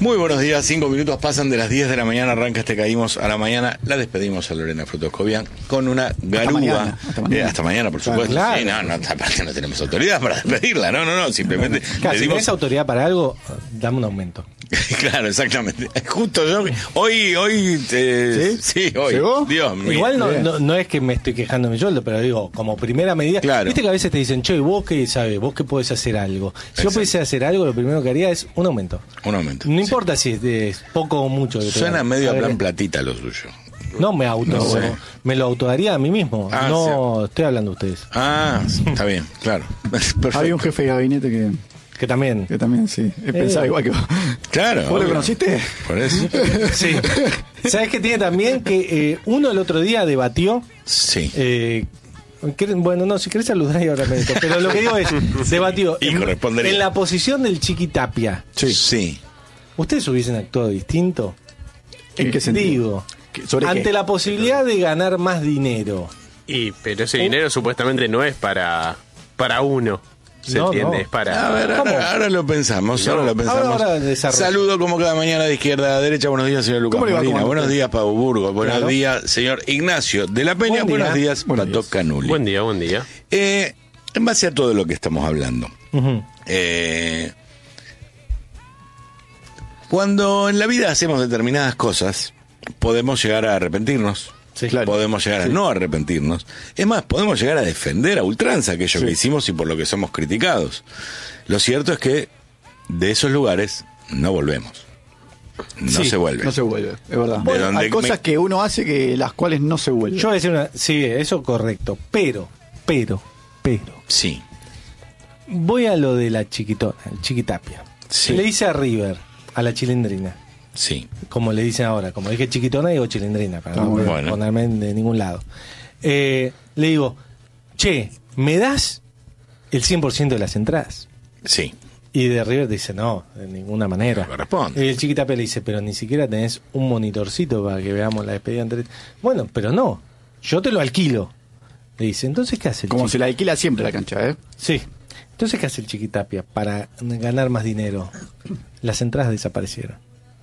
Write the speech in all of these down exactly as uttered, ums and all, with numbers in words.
Muy buenos días, cinco minutos pasan de las diez de la mañana, arranca este Caímos a la Mañana, la despedimos a Lorena Frutoscovian con una garúa. Hasta mañana, hasta mañana, eh, hasta mañana por supuesto. Claro. Sí, no, no, aparte no tenemos autoridad para despedirla, no, no, no, simplemente... Claro, si dimos... tenés autoridad para algo, dame un aumento. Claro, exactamente. Justo yo, hoy, hoy, eh, ¿Sí? sí, hoy. ¿Llegó? Dios mío. Igual no, no, no es que me estoy quejando de mi sueldo, pero digo, como primera medida, claro. Viste que a veces te dicen, che, vos qué sabes, vos qué podés hacer algo. Si Exacto. yo pudiese hacer algo, lo primero que haría es un aumento. Un aumento. No sí. importa si es, es poco o mucho. Que Suena te medio a plan que... platita lo suyo. No me auto, no sé. me lo autodaría a mí mismo. Ah, no sí. estoy hablando de ustedes. Ah, está bien, claro. Perfecto. Había un jefe de gabinete que... Que también. Que también, sí. Pensaba eh, igual que vos. Claro. ¿Vos lo conociste? Por eso. Sí. ¿Sabes qué tiene también? Que eh, uno el otro día debatió. Sí. Eh, bueno, no, si querés saludar y ahora me meto. Pero lo que digo es, debatió y en, en la posición del Chiquitapia. Sí. Sí. ¿Ustedes hubiesen actuado distinto? ¿En qué sentido? Digo, ¿sobre ante qué? La posibilidad de ganar más dinero. Y pero ese dinero supuestamente no es para, para uno. ¿Se no, entiende? No. Es para... A ver, ahora, ahora lo pensamos, no. ahora lo pensamos. Ahora, ahora Saludo como cada mañana de izquierda a derecha. Buenos días, señor Lucas Molina. Buenos días, Pau Burgo. Buenos claro. días, señor Ignacio de la Peña. Buen Buenos días, Pato Canuli. Buen día, buen día. Eh, en base a todo lo que estamos hablando, uh-huh. eh, cuando en la vida hacemos determinadas cosas, podemos llegar a arrepentirnos. Sí, claro. Podemos llegar sí. a no arrepentirnos. Es más, podemos llegar a defender a ultranza aquello sí. que hicimos y por lo que somos criticados. Lo cierto es que de esos lugares no volvemos. No sí, se vuelve. No se vuelve, es verdad. De Bueno, donde hay cosas me... que uno hace que las cuales no se vuelven. Yo voy a decir una... Sí, eso correcto. Pero, pero, pero... Sí. Voy a lo de la chiquitona, el Chiquitapia. Sí. Le dice a River, a la Chilindrina. Sí. Como le dicen ahora, como dije chiquitona, digo Chilindrina, para ah, no bueno. ponerme de ningún lado. Eh, le digo, che, ¿me das el cien por ciento de las entradas? Sí. Y de River dice, no, de ninguna manera. No responde. Y el Chiquitapia le dice, pero ni siquiera tenés un monitorcito para que veamos la despedida entre... Bueno, pero no, yo te lo alquilo. Le dice, entonces, ¿qué hace el Como chiqui... se la alquila siempre la cancha, ¿eh? Sí. Entonces, ¿qué hace el Chiquitapia para ganar más dinero? Las entradas desaparecieron.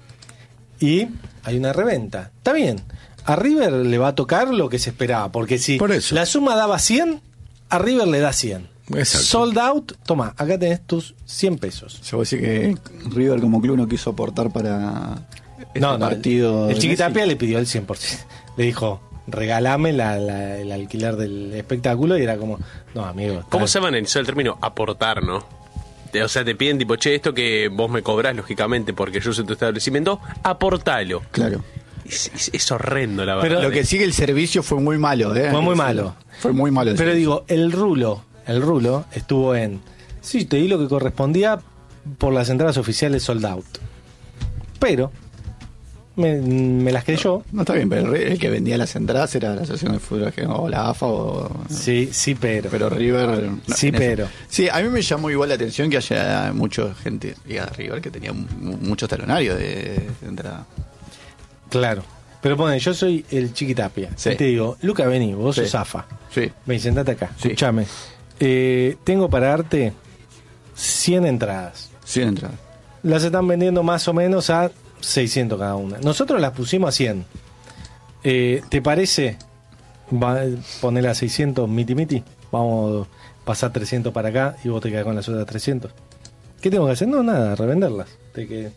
Y hay una reventa. Está bien. A River le va a tocar lo que se esperaba. Porque si la suma daba cien, a River le da cien. Exacto. Sold out, toma, acá tenés tus cien pesos. Se va a decir que River como club no quiso aportar para este no, no, partido. El, el Chiquitapia le pidió el cien por ciento. Le dijo, regalame la, la, el alquiler del espectáculo. Y era como, no, amigo. ¿Cómo se analizó el término aportar, no? O sea, te piden tipo, che, esto que vos me cobrás, lógicamente, porque yo soy tu establecimiento, aportalo. Claro. Es, es, es horrendo, la verdad. Pero lo que sigue el servicio fue muy malo, ¿eh? Fue muy malo. Fue muy malo. Pero digo, el rulo, el rulo estuvo en... Sí, te di lo que correspondía por las entradas oficiales sold out. Pero... Me, me las creyó. No, está bien, pero el que vendía las entradas era la Asociación de Fútbol o la A F A o... Sí, sí, pero. Pero River... No, sí, pero. Eso. Sí, a mí me llamó igual la atención que haya mucha gente, diga River, que tenía muchos talonarios de, de entrada. Claro. Pero pone, yo soy el Chiquitapia. Sí. Y te digo, Luca, vení, vos sí. sos A F A. Sí. Ven, sentate acá. Sí. Escuchame. Eh, tengo para darte cien entradas. cien entradas. Las están vendiendo más o menos a seiscientos cada una. Nosotros las pusimos a cien. Eh, ¿Te parece va, poner a seiscientos miti miti? Vamos a pasar trescientos para acá y vos te quedás con las otras trescientos. ¿Qué tengo que hacer? No, nada, revenderlas. Te que...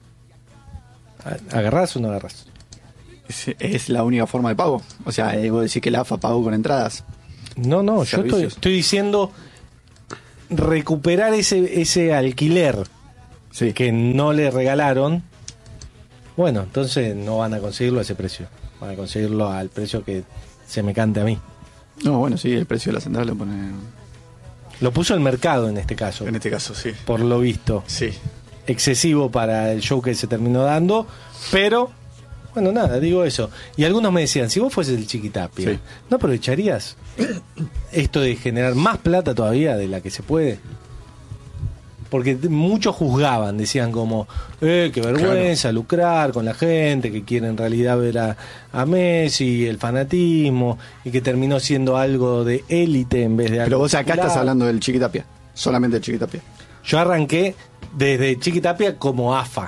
¿Agarrás o no agarrás? Es, es la única forma de pago. O sea, eh, vos decís que la A F A pagó con entradas. No, no, Servicios. yo estoy, estoy diciendo recuperar ese, ese alquiler sí. que no le regalaron. Bueno, entonces no van a conseguirlo a ese precio. Van a conseguirlo al precio que se me cante a mí. No, bueno, sí, el precio de la central lo pone... Lo puso el mercado en este caso. En este caso, sí. Por lo visto. Sí. Excesivo para el show que se terminó dando, pero... Bueno, nada, digo eso. Y algunos me decían, si vos fueses el Chiquitapia, sí. ¿no aprovecharías esto de generar más plata todavía de la que se puede? Porque muchos juzgaban, decían como, eh, qué vergüenza, claro, lucrar con la gente que quiere en realidad ver a, a Messi, el fanatismo, y que terminó siendo algo de élite en vez de algo. Pero vos acá popular. estás hablando del Chiquitapia, solamente del Chiquitapia. Yo arranqué desde Chiquitapia como A F A.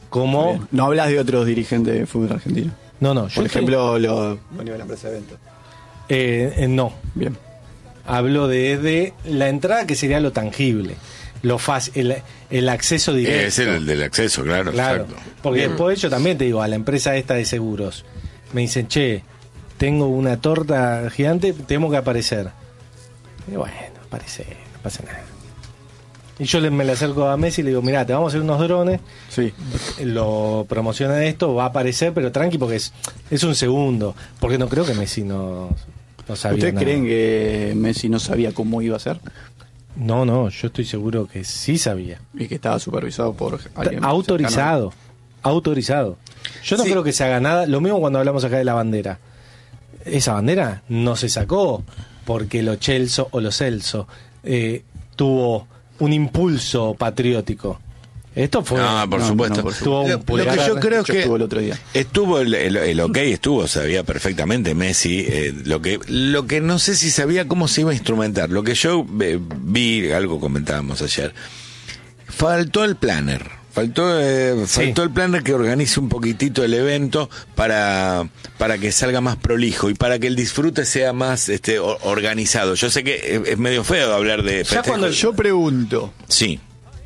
como... Bien. No hablas de otros dirigentes de fútbol argentino. No, no, yo Por estoy- ejemplo, los bueno, de la empresa de eventos. eh, eh, no, Bien. hablo de, de la entrada, que sería lo tangible, lo fácil, el, el acceso directo. Es el del acceso, claro, Claro, exacto. porque después yo también te digo, a la empresa esta de seguros, me dicen, che, tengo una torta gigante, tengo que aparecer. Y bueno, aparece, no pasa nada. Y yo le, me le acerco a Messi y le digo, mirá, te vamos a hacer unos drones, Sí. lo promociona esto, va a aparecer, pero tranqui porque es, es un segundo, porque no creo que Messi no, no sabía ¿Ustedes nada. creen que Messi no sabía cómo iba a ser? No, no, yo estoy seguro que sí sabía. Y que estaba supervisado por alguien Autorizado, autorizado. Yo no Sí. creo que se haga nada. Lo mismo cuando hablamos acá de la bandera. Esa bandera no se sacó porque lo Chelsea o lo Celso eh, tuvo un impulso patriótico. Esto fue... Ah, por No, supuesto. no, por Tuvo un Lo- lo, pulgar. que yo creo Yo que estuve el otro día. estuvo el, el, el ok estuvo, sabía perfectamente Messi. eh, lo que lo que no sé si sabía cómo se iba a instrumentar. Lo que yo eh, vi, algo comentábamos ayer, faltó el planner. Faltó, eh, Sí. faltó el planner que organice un poquitito el evento para, para que salga más prolijo y para que el disfrute sea más este, o- organizado. Yo sé que es, es medio feo hablar de Ya festejos. cuando Yo pregunto, Sí.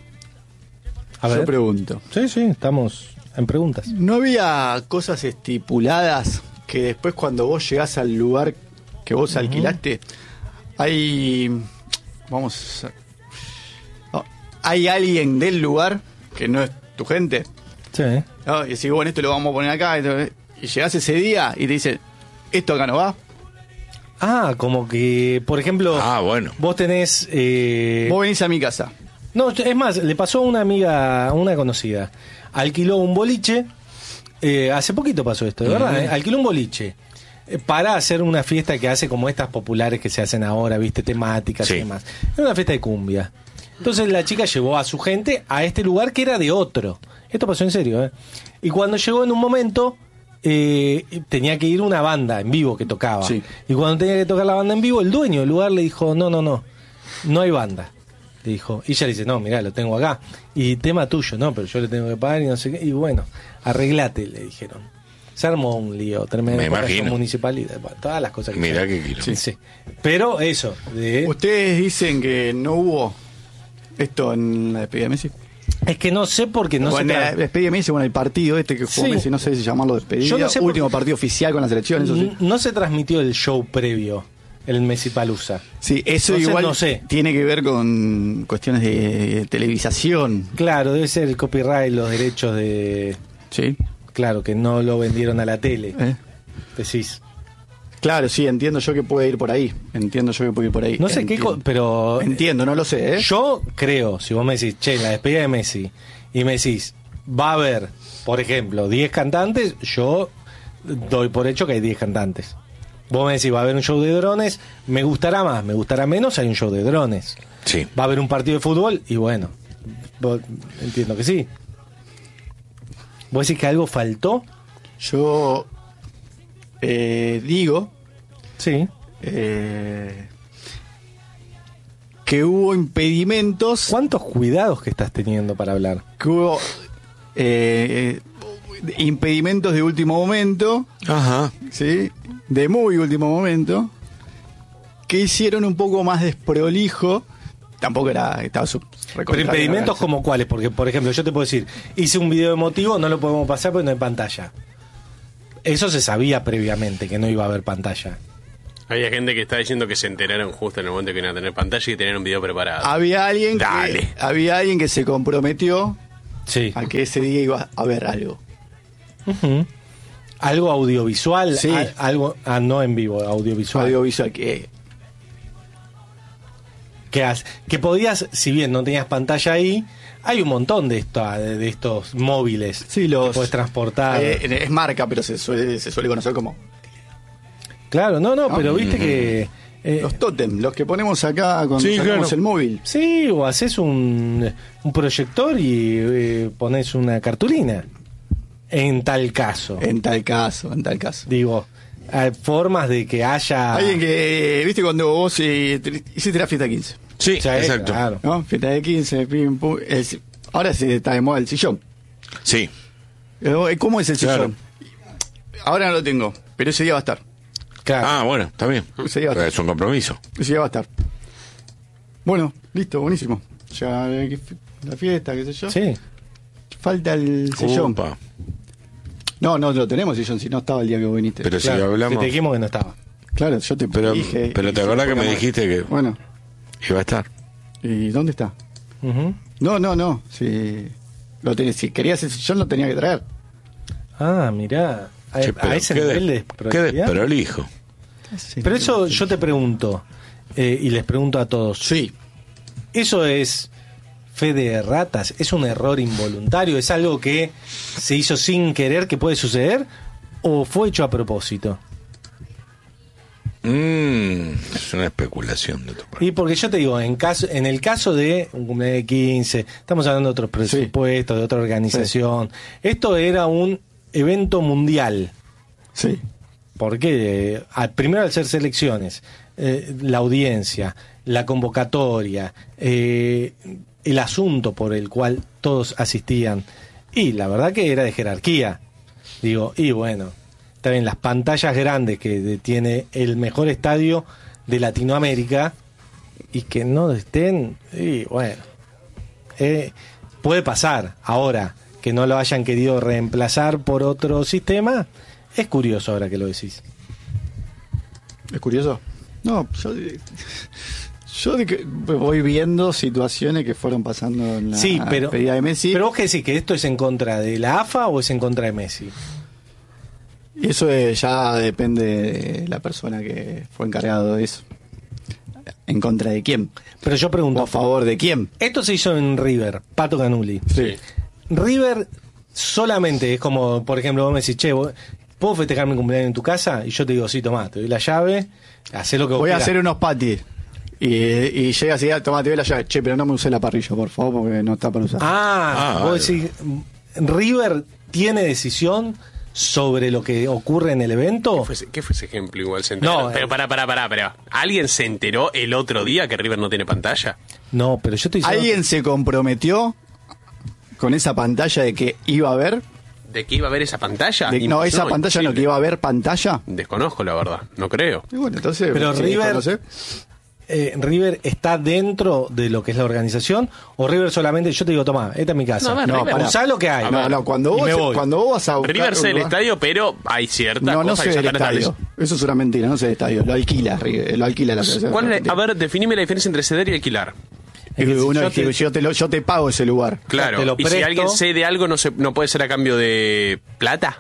A yo ver. pregunto. Sí, sí, estamos en preguntas. ¿No había cosas estipuladas que después cuando vos llegás al lugar que vos alquilaste, hay... Vamos... a- no, hay alguien del lugar que no es tu gente? Sí. ¿No? Y decís, bueno, esto lo vamos a poner acá. esto- Y llegás ese día y te dicen, esto acá no va. Ah, como que, por ejemplo, Ah, bueno. vos tenés... eh, Vos venís a mi casa. No, es más, le pasó a una amiga, a una conocida. Alquiló un boliche, eh, hace poquito pasó esto, de verdad, eh, alquiló un boliche eh, para hacer una fiesta que hace como estas populares que se hacen ahora, viste, temáticas Sí. y demás. Era una fiesta de cumbia. Entonces la chica llevó a su gente a este lugar que era de otro. Esto pasó en serio, ¿eh? Y cuando llegó en un momento... eh, tenía que ir una banda en vivo que tocaba. Sí. Y cuando tenía que tocar la banda en vivo, el dueño del lugar le dijo, no, no, no, no hay banda. Le dijo, y ella le dice, no, mirá, lo tengo acá. Y tema tuyo, no, pero yo le tengo que pagar y no sé qué. Y bueno, arreglate, le dijeron. Se armó un lío tremendo. Me con la imagino. municipalidad, bueno, todas las cosas que Mirá se- qué quilombo. sí, sí. Pero eso, de- Ustedes dicen que no hubo esto en la despedida de Messi. es que no sé por qué no o se en la tra- despedida de Messi, bueno, el partido este que jugó Sí. Messi, no sé si llamarlo despedida. Yo no sé por- Último partido oficial con la selección, eso sí. n- no se transmitió el show previo, el Messi Palusa. Sí, eso Entonces, igual no sé. tiene que ver con cuestiones de televisación. Claro, debe ser el copyright, los derechos de... Sí. Claro, que no lo vendieron a la tele. ¿Eh? Decís. Claro, sí, entiendo yo que puede ir por ahí. Entiendo yo que puede ir por ahí. No sé qué, Entiendo. co- pero... Entiendo, no lo sé, ¿eh? Yo creo, si vos me decís, che, la despedida de Messi, y me decís, va a haber, por ejemplo, diez cantantes, yo doy por hecho que hay diez cantantes. Vos me decís, va a haber un show de drones, me gustará más, me gustará menos, hay un show de drones. Sí. Va a haber un partido de fútbol, y bueno, vos- entiendo que sí. ¿Vos decís que algo faltó? Yo eh, digo Sí. eh, que hubo impedimentos, ¿Cuántos cuidados que estás teniendo para hablar? que hubo eh, eh, impedimentos de último momento, Ajá. ¿sí? De muy último momento, que hicieron un poco más desprolijo. Tampoco era, estaba sub- Pero recontra- impedimentos como cuáles, porque por ejemplo yo te puedo decir, hice un video emotivo, no lo podemos pasar porque no hay pantalla. Eso se sabía previamente, que no iba a haber pantalla. Había gente que está diciendo que se enteraron justo en el momento que iban a tener pantalla y tenían un video preparado. Había alguien Dale. que había alguien que se comprometió Sí. a que ese día iba a haber algo. Ujú. Algo audiovisual, Sí. a- algo, ah, no en vivo, audiovisual. Audiovisual que que, has- que podías, si bien no tenías pantalla ahí, hay un montón de, esta- de, de estos móviles sí los que puedes transportar. eh, es marca, pero se suele se suele conocer como Claro, no, no, ¿No? pero viste que... eh, los tótem, los que ponemos acá cuando Sí, sacamos claro. el móvil. sí, o haces un, un proyector y eh, pones una cartulina. En tal caso. En tal caso, en tal caso. Digo, hay formas de que haya... Alguien que, viste, cuando vos eh, te- hiciste la fiesta de quince, Sí, Sí, exacto. claro. ¿no? Fiesta de quince, pim, pum, es- ahora se está de moda el sillón. Sí. Eh, ¿Cómo es el Claro. sillón? Ahora no lo tengo, pero ese día va a estar. Claro. Ah, bueno, está bien. Ese día va a estar. Es un compromiso. Ese día va a estar. Bueno, listo, buenísimo. Ya eh, la fiesta, qué sé yo. Sí. Falta el sillón. Upa. No, no lo tenemos sillón, si no estaba el día que vos viniste. Pero Claro, si hablamos. Te dijimos que no estaba. Claro, yo te Pero, dije. pero y te sí, acordás que me porque- dijiste que Bueno, iba a estar. ¿y dónde está? Ujú. No, no, no. Si, lo tenés, si querías el sillón, lo tenía que traer. Ah, mirá. A, Che, a pero ese qué nivel de des- Qué proactividad. desprolijo. Pero eso yo te pregunto, eh, y les pregunto a todos. Sí. ¿Eso es fe de ratas? ¿Es un error involuntario? ¿Es algo que se hizo sin querer que puede suceder? ¿O fue hecho a propósito? Mm, es una especulación de tu parte. Y porque yo te digo, en caso, en el caso de un cumpleaños de quince, estamos hablando de otros presupuestos, de otra organización. Esto era un evento mundial. Sí. Porque eh, al, primero al ser selecciones, eh, la audiencia, la convocatoria, eh, el asunto por el cual todos asistían, y la verdad que era de jerarquía. Digo, y bueno, también las pantallas grandes que tiene el mejor estadio de Latinoamérica y que no estén, y bueno, eh, puede pasar. Ahora, que no lo hayan querido reemplazar por otro sistema, es curioso ahora que lo decís. ¿Es curioso? No, yo, yo de que voy viendo situaciones que fueron pasando en la Sí, pero, pedida de Messi. pero vos qué decís, ¿que esto es en contra de la A F A o es en contra de Messi? Y eso eh, ya depende de la persona que fue encargado de eso. ¿En contra de quién? Pero yo ¿O pregunto, a favor de quién? esto se hizo en River, Pato Canuli. Sí. River solamente es como, por ejemplo, vos me decís, che, vos- ¿puedo festejar mi cumpleaños en tu casa? Y yo te digo, sí, tomá, te doy la llave, hacé lo que vos Voy a quieras. hacer unos patis. Y, y llega así, toma, te doy la llave. Che, pero no me usé la parrilla, por favor, porque no está para usar. Ah, Ah, vos vale. decís, River tiene decisión sobre lo que ocurre en el evento. ¿Qué fue, ese, qué fue ese ejemplo igual? ¿Se enteró? No, pero eh. pará, pará, pará, pará. ¿Alguien se enteró el otro día que River no tiene pantalla? No, pero yo estoy diciendo... ¿Alguien se comprometió con esa pantalla de que iba a haber? ¿De que iba a haber esa pantalla? De- no, Impos- esa pantalla no, imposible. que iba a haber pantalla. Desconozco, la verdad. No creo. Y bueno, entonces. Pero sí, River- no sé. eh, River está dentro de lo que es la organización o River solamente yo te digo toma esta es mi casa No, a ver, no, River- para usar lo que hay A No, ver, no, cuando y vos, me voy. cuando vos vas a buscar River un sé el lugar- estadio, pero hay ciertas No, no cosas sé que ya del están estadio. establecidas. Eso es una mentira, no sé del estadio. Lo alquila, River, lo alquila la asociación. ¿Cuál es la- a Argentina. ver, definime la diferencia entre ceder y alquilar. Es que si Uno yo es que te- yo, te lo- yo te pago ese lugar. Claro. te lo Y si presto. alguien cede algo, no, se, no puede ser a cambio de plata.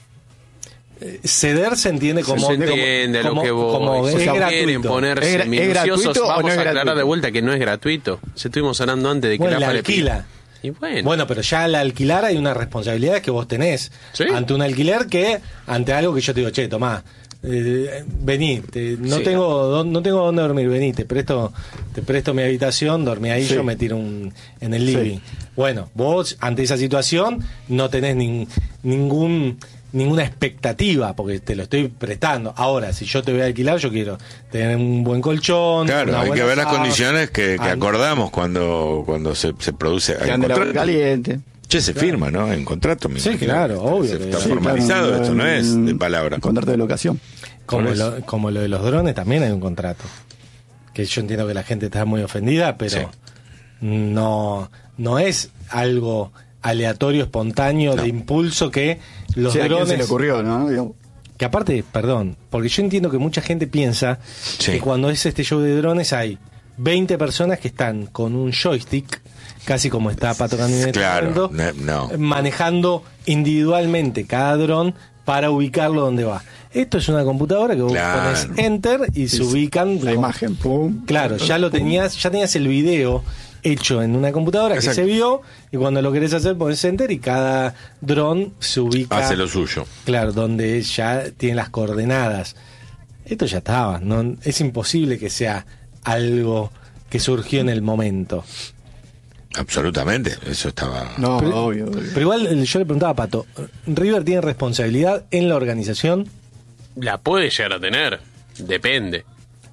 ceder se entiende como Se entiende a lo como- que vos como es si quieren gratuito. ponerse ¿Es gra- es minuciosos, gratuito o vamos no es a aclarar gratuito? de vuelta que no es gratuito. Se estuvimos hablando antes de que Bueno, la la AFA le pide. alquila. Y bueno, Bueno, pero ya al alquilar hay una responsabilidad que vos tenés ¿Sí? ante un alquiler que ante algo que yo te digo, che, tomá, eh, vení, te- no Sí. tengo dó- no tengo dónde dormir, vení, te presto te presto mi habitación, dormí ahí, Sí. yo me tiro un, en el living. Bueno, vos ante esa situación no tenés nin- ningún ninguna expectativa porque te lo estoy prestando. Ahora, si yo te voy a alquilar, yo quiero tener un buen colchón, Claro, una hay que buena ver las sábana. condiciones que, que Ah, acordamos cuando, cuando se, se produce. Que Hay ande la contrato. caliente. Che, se firma, ¿no? En contrato. me Sí, imagino. claro, obvio Se- que Está sí, formalizado, Claro, esto no es en- de palabra. en Contrato de locación. Como Por eso. lo, como lo de los drones también hay un contrato. Que yo entiendo que la gente está muy ofendida, pero Sí. no, no es algo aleatorio, espontáneo, No. de impulso que los Sí, ¿a quién drones... se le ocurrió, no? Digamos, Que aparte, perdón, porque yo entiendo que mucha gente piensa Sí. que cuando es este show de drones hay veinte personas que están con un joystick, casi como está Pato Canini en este Claro, momento, no, no. manejando individualmente cada dron para ubicarlo donde va. Esto es una computadora que vos Claro. pones enter y se ubican la con- imagen, pum. Claro, ya lo tenías, ya tenías el video hecho en una computadora Exacto. que se vio y cuando lo querés hacer pones enter y cada dron se ubica. Hace lo suyo. Claro, donde ya tiene las coordenadas. Esto ya estaba, no es imposible que sea algo que surgió en el momento. Absolutamente, eso estaba. No, Pero- obvio, obvio. Pero igual eh, yo le preguntaba a Pato, ¿River tiene responsabilidad en la organización? la puede llegar a tener. Depende.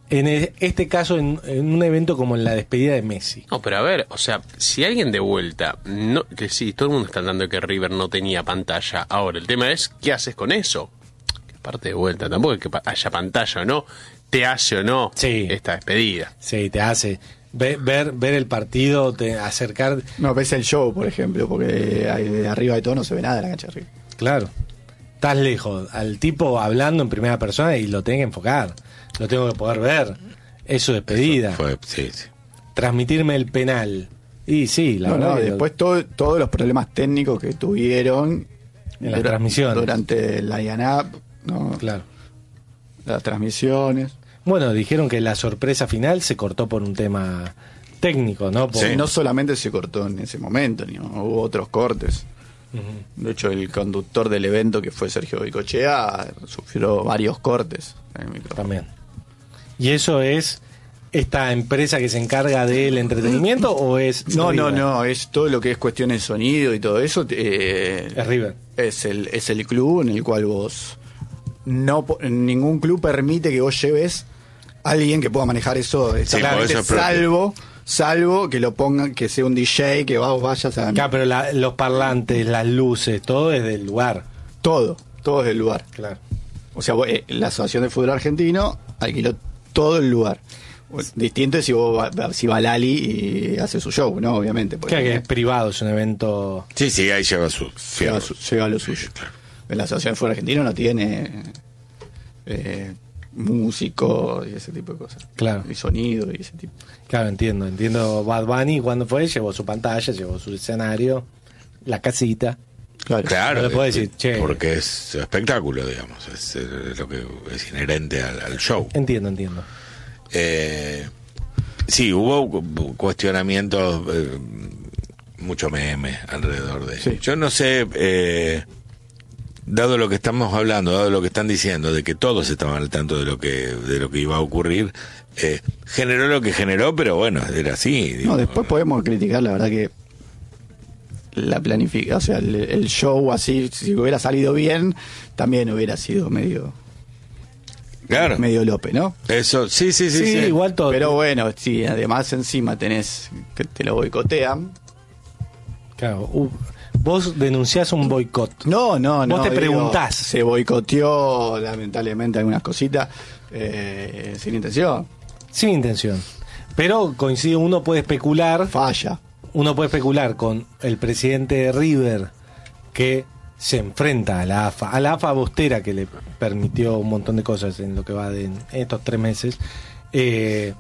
en este caso en, en un evento como en la despedida de Messi. No, pero a ver, o sea, si alguien de vuelta, no, que sí, todo el mundo está hablando de que River no tenía pantalla. Ahora, el tema es, ¿qué haces con eso? Que parte de vuelta, tampoco es que haya pantalla o no, te hace o no Sí. esta despedida. Sí, te hace ver ver, ver el partido, te acercar. No, ves el show, por ejemplo, porque ahí de arriba de todo no se ve nada de la cancha de arriba. Claro, estás lejos, al tipo hablando en primera persona y lo tengo que enfocar, lo tengo que poder ver. Eso es despedida. Fue, sí, sí. Transmitirme el penal. Y sí, la No, verdad no, que lo- después todo, todos los problemas técnicos que tuvieron En las dura- transmisiones. durante la I A N A P, ¿no? Claro. Las transmisiones. Bueno, dijeron que la sorpresa final se cortó por un tema técnico, ¿no? Por- Sí. No solamente se cortó en ese momento, ni hubo otros cortes. De hecho, el conductor del evento, que fue Sergio Goicoechea, sufrió varios cortes en el micrófono. También. ¿Y eso es esta empresa que se encarga del entretenimiento o es No, no, River? no, es todo lo que es cuestiones de sonido y todo eso. eh, Es River. es el, es el club en el cual vos no po- ningún club permite que vos lleves a alguien que pueda manejar eso exactamente, por eso es propio. salvo salvo que lo pongan, que sea un D J, que vos vayas a Claro, pero la- los parlantes, las luces, todo es del lugar. todo, todo es del lugar. Claro. O sea, vos, eh, la Asociación de Fútbol Argentino alquiló todo el lugar. Distinto es si vos va, si va Lali y hace su show, ¿no? Obviamente. porque Claro que es privado, es un evento. Sí, sí, ahí lleva su lleva, fierro. su- lleva lo suyo. La Asociación de Fútbol Argentino no tiene eh, músico y ese tipo de cosas. Claro. Y sonido y ese tipo. Claro, entiendo. Entiendo. Bad Bunny cuando fue, llevó su pantalla, llevó su escenario, la casita. Claro. Claro, No le puedo es- decir, che. porque es espectáculo, digamos, es eh, lo que es inherente al, al show. Entiendo, entiendo. Eh, sí, hubo cu- cuestionamientos, eh, mucho meme alrededor de Sí. Yo no sé, eh, dado lo que estamos hablando, dado lo que están diciendo, de que todos estaban al tanto de lo que de lo que iba a ocurrir, eh, generó lo que generó, pero bueno, era así. digo. No, después podemos criticar, la verdad que la planificación, o sea, el, el show así, si hubiera salido bien, también hubiera sido medio Claro, medio Lope, ¿no? eso, sí, sí, sí. Sí, sí. igual todo. Pero bueno, si además encima tenés que te lo boicotean. Claro, uh, vos denunciás un boicot. No, no, no. Vos te digo, preguntás. Se boicoteó lamentablemente algunas cositas eh, sin intención. Sin intención. Pero coincide, uno puede especular. Falla. Uno puede especular con el presidente de River que se enfrenta a la A F A, a la A F A bostera que le permitió un montón de cosas en lo que va de en estos tres meses. Eh,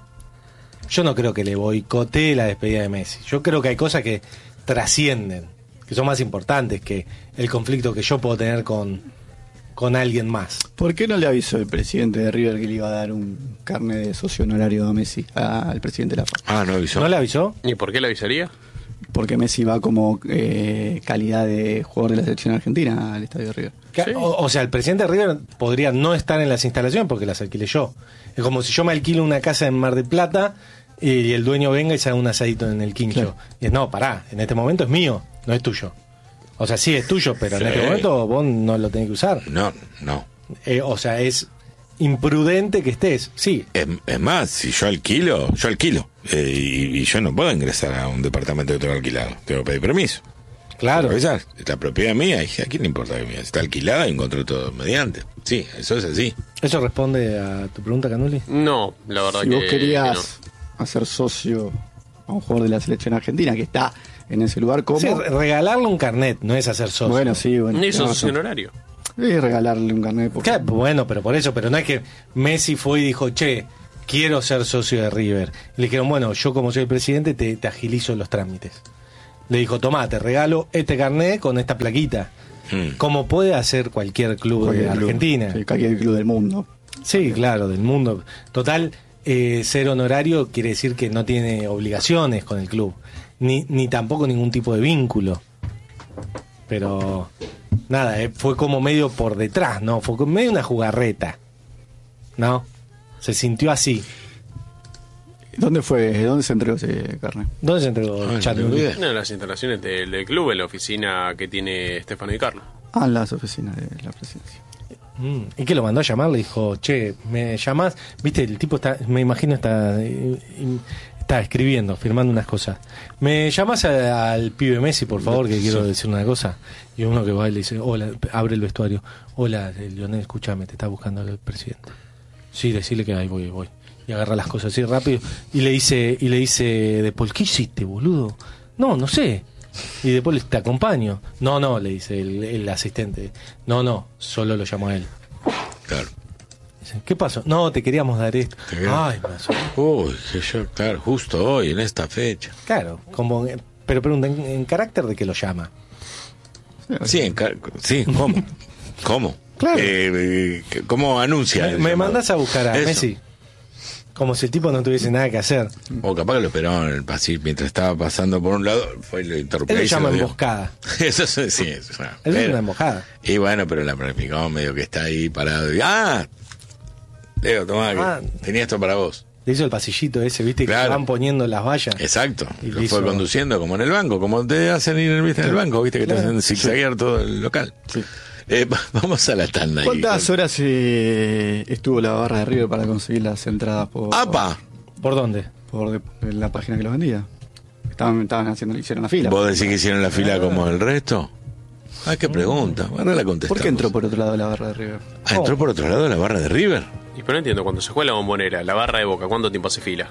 yo no creo que le boicotee la despedida de Messi. Yo creo que hay cosas que trascienden, que son más importantes que el conflicto que yo puedo tener con, con alguien más. ¿Por qué no le avisó el presidente de River que le iba a dar un carnet de socio honorario a Messi, a- al presidente de la F A? Ah, no avisó. ¿No le avisó? ¿Y por qué le avisaría? Porque Messi va como eh, calidad de jugador de la selección argentina al estadio de River. Que- Sí. O, o sea, el presidente de River podría no estar en las instalaciones porque las alquilé yo. Es como si yo me alquilo una casa en Mar del Plata y el dueño venga y se haga un asadito en el quincho. Claro. Y es, no, pará, en este momento es mío, no es tuyo. O sea, sí es tuyo, pero en Sí. este momento vos no lo tenés que usar. No, no. Eh, o sea, es imprudente que estés. Sí, Es, es más, si yo alquilo, yo alquilo. Eh, y, y yo no puedo ingresar a un departamento que tengo alquilado. Tengo que pedir permiso. claro. Avisar. Es la propiedad mía. ¿Y a quién le importa que mía? Está alquilada y encontró todo mediante. Sí, eso es así. ¿Eso responde a tu pregunta, Canuli? No, la verdad Si que, vos querías que hacer socio a un jugador de la selección argentina que está en ese lugar, ¿cómo? Sí, re- regalarle un carnet no es hacer socio. Bueno, sí, bueno. no. Ni tenés socio razón. honorario. Sí, regalarle un carnet. porque- Claro, bueno, pero por eso, pero no es que Messi fue y dijo, che, quiero ser socio de River. Le dijeron, bueno, yo como soy el presidente te, te agilizo los trámites. Le dijo, tomá, te regalo este carnet con esta plaquita. Mm. Como puede hacer cualquier club Cualquier de club. Argentina. Sí, cualquier club del mundo. Sí, claro, del mundo. Total, eh, ser honorario quiere decir que no tiene obligaciones con el club, ni, ni tampoco ningún tipo de vínculo. Pero nada, eh, fue como medio por detrás, ¿no? Fue como medio una jugarreta, ¿no? Se sintió así. ¿Dónde fue? ¿Dónde se entregó ese carnet? ¿Dónde se entregó Ah, no Chat tengo Nuri? idea. Una de las instalaciones del, del club, en la oficina que tiene Estefano y Carlos. Ah, en las oficinas de la presidencia. Mm, ¿Y qué lo mandó a llamar? Le dijo, che, ¿me llamás? Viste, el tipo está, me imagino está, está escribiendo, firmando unas cosas. ¿Me llamás a- al pibe Messi, por favor, que quiero decir una cosa? Y uno que va y le dice, hola, abre el vestuario. Hola, Lionel, escúchame, te está buscando el presidente. Sí, decirle que ahí voy, voy. Y agarra las cosas así rápido. Y le dice, y le dice, de Paul, ¿qué hiciste, boludo? No, no sé. Y después le dice, te acompaño. No, no, le dice el, el asistente. No, no, solo lo llamó a él. Claro. Dice, ¿qué pasó? No, te queríamos dar esto. Te quería- Ay, me asustó. Uy, que yo, claro, justo hoy, en esta fecha. Claro, como, pero pregunta, ¿en, en carácter de que lo llama? Sí, en ca- sí, ¿cómo? ¿Cómo? Claro. Eh, eh, ¿Cómo anuncia? Me, el me llamado? mandás a buscar a Eso. Messi. Como si el tipo no tuviese nada que hacer. O capaz que lo esperaron en el pasillo mientras estaba pasando por un lado, fue y lo interrumpió. Él lo y se llama dio. emboscada. Eso sí, sí, eso, bueno, Él es pero- una emboscada. Y bueno, pero la planificó medio que está ahí parado. Y, ¡ah! Leo, tomá, que Ah. tenía esto para vos. Le hizo el pasillito ese, viste, que Claro. van poniendo las vallas. Exacto. Y Lo le fue hizo- conduciendo como en el banco, como te hacen ir ¿viste? en el banco, viste que Claro. te hacen zigzaguear todo el local. Sí. Eh, va- vamos a la tanda. ahí. ¿Cuántas horas eh, estuvo la barra de River para conseguir las entradas por, ¡Apa! ¿Por dónde? por de- la página que los vendía? Estaban, estaban haciendo, hicieron la fila. ¿Vos decís que hicieron la fila como el resto? Ah, qué pregunta. Ahora la contestamos. ¿Por qué entró por otro lado la barra de River? Ah, ¿entró por otro lado la barra de River? Y pero no entiendo, cuando se juega la bombonera, la barra de Boca, ¿cuánto tiempo hace fila?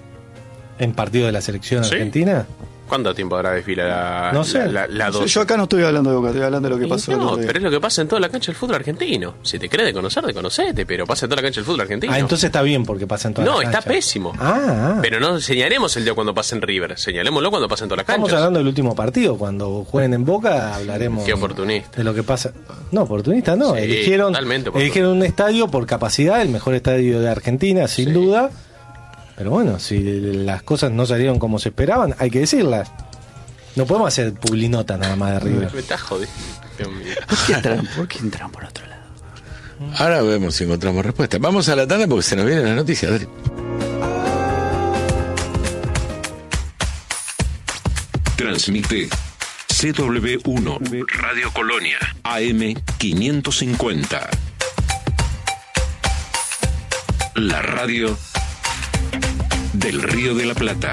¿En partido de la selección ¿Sí? argentina? ¿Cuánto tiempo habrá de fila la, No sé. la, la, la Yo, doce? yo acá no estoy hablando de Boca, estoy hablando de lo que Y pasó el no, otro día. pero es lo que pasa en toda la cancha del fútbol argentino. Si te crees de conocer, de conocete, pero pasa en toda la cancha del fútbol argentino. Ah, entonces está bien porque pasa en todas No, las está canchas. pésimo. Ah, ah. Pero no señalemos el día cuando pasa en River, señalémoslo cuando pasa en todas las Estamos canchas. hablando del último partido. Cuando jueguen en Boca hablaremos Qué oportunista. de lo que pasa. No, oportunista no. Sí, eligieron, totalmente oportunista. eligieron un estadio por capacidad, el mejor estadio de Argentina, sin Sí. duda. Pero bueno, si las cosas no salieron como se esperaban, hay que decirlas. No podemos hacer publinota nada más de River. Me está jodiendo. Dios mío. ¿Por qué entraron, ¿Por qué entraron por otro lado? Ahora vemos si encontramos respuesta. Vamos a la tanda porque se nos vienen las noticias. Dale. Transmite C W uno Radio Colonia A M quinientos cincuenta. La radio del Río de la Plata.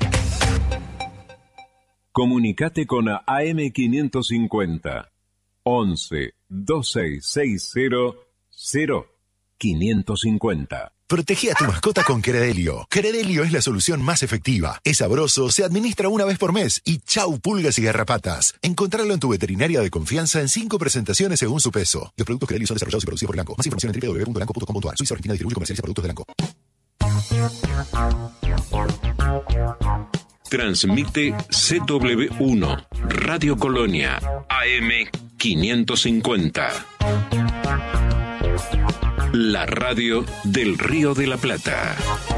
Comunicate con A M quinientos cincuenta once veintiséis sesenta cero quinientos cincuenta. Protegí a tu mascota con Credelio. Credelio es la solución más efectiva. Es sabroso, se administra una vez por mes y chau pulgas y garrapatas. Encontrarlo en tu veterinaria de confianza en cinco presentaciones según su peso. Los productos Credelio son desarrollados y producidos por Elanco. Más información en doble u doble u doble u punto elanco punto com punto a r. Suiza Argentina distribuye y comercializa productos de Elanco. Transmite C W uno Radio Colonia A M quinientos cincuenta. La radio del Río de la Plata.